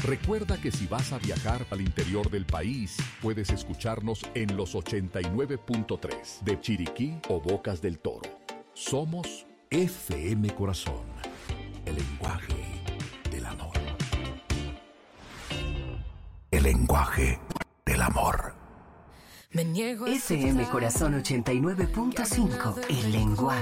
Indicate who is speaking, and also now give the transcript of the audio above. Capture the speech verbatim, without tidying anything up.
Speaker 1: Recuerda que si vas a viajar al interior del país, puedes escucharnos en los ochenta y nueve punto tres de Chiriquí o Bocas del Toro. Somos F M Corazón, el lenguaje del amor. El lenguaje del amor.
Speaker 2: F M Corazón ochenta y nueve punto cinco, el lenguaje